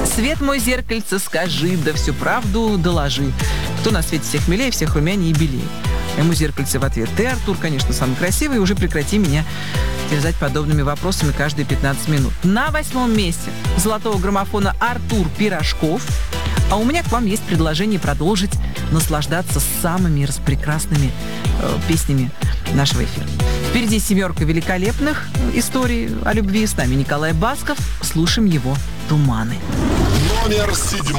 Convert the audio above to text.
Свет мой зеркальце, скажи, да всю правду доложи. Кто на свете всех милее, всех румянее и белее? Ему зеркальце в ответ: ты, Артур, конечно, самый красивый, уже прекрати меня терзать подобными вопросами каждые 15 минут. На 8-м месте золотого граммофона Артур Пирожков. А у меня к вам есть предложение продолжить наслаждаться самыми распрекрасными песнями нашего эфира. Впереди 7 великолепных историй о любви. С нами Николай Басков. Слушаем его «Туманы». Номер 7.